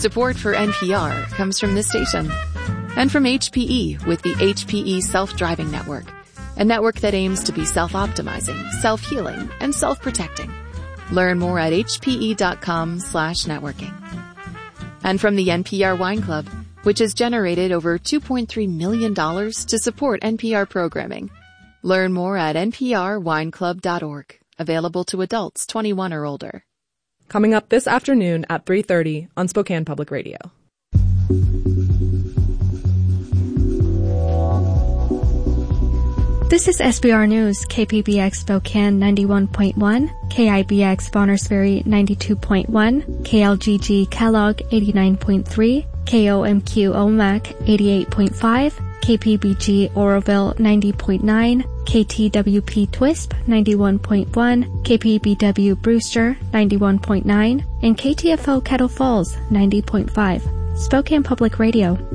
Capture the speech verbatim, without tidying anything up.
Support for N P R comes from this station and from H P E with the H P E Self-Driving Network, a network that aims to be self-optimizing, self-healing, and self-protecting. Learn more at hpe.com slash networking. And from the N P R Wine Club, which has generated over two point three million dollars to support N P R programming. Learn more at n p r wine club dot org. Available to adults twenty-one or older. Coming up this afternoon at three thirty on Spokane Public Radio. This is S B R News, K P B X Spokane ninety-one point one, K I B X Bonners Ferry ninety-two point one, K L G G Kellogg eighty-nine point three, K O M Q Omak eighty-eight point five, K P B G Oroville ninety point nine, K T W P Twisp ninety-one point one, K P B W Brewster ninety-one point nine, and K T F O Kettle Falls ninety point five. Spokane Public Radio.